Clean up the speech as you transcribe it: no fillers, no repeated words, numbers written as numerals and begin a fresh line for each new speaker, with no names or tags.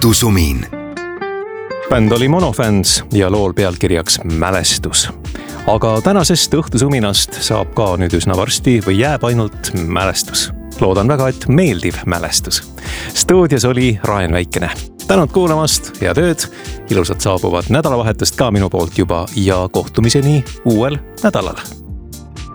Õhtusumin.
Bänd oli Monofans ja lool pealkirjaks Mälestus. Aga tänasest õhtusuminast saab ka nüüd üsna varsti või jääb ainult mälestus. Loodan väga, et meeldiv mälestus. Stuudios oli Raen Väikene. Tänud kuulamast, head ööd, ilusat saabuvat nädalavahetust ka minu poolt juba ja kohtumiseni uuel nädalal.